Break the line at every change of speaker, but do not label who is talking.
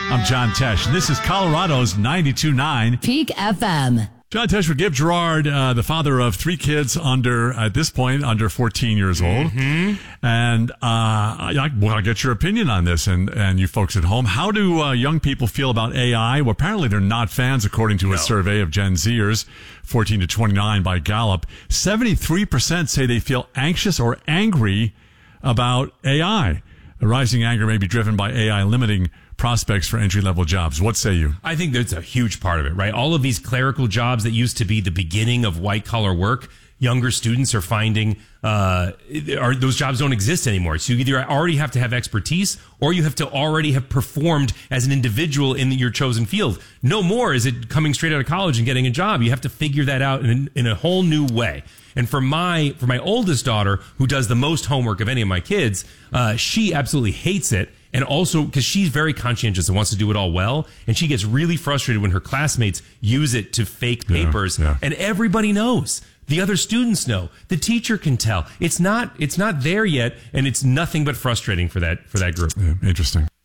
I'm John Tesh. This is Colorado's 92.9
Peak FM.
John Tesh with Gabe Gerard, the father of 3 kids at this point, under 14 years old. And I want to get your opinion on this and you folks at home. How do young people feel about AI? Well, apparently they're not fans, according to a survey of Gen Zers, 14 to 29 by Gallup. 73% say they feel anxious or angry about AI. The rising anger may be driven by AI limiting prospects for entry-level jobs. What say you?
I think that's a huge part of it, right? All of these clerical jobs that used to be the beginning of white-collar work, younger students are finding those jobs don't exist anymore. So you either already have to have expertise or you have to already have performed as an individual in your chosen field. No more is it coming straight out of college and getting a job. You have to figure that out in a whole new way. And for my oldest daughter, who does the most homework of any of my kids, she absolutely hates it. And also because she's very conscientious and wants to do it all well. And she gets really frustrated when her classmates use it to fake papers. And everybody knows. The other students know. The teacher can tell. It's not there yet. And it's nothing but frustrating for that group.
Yeah, interesting.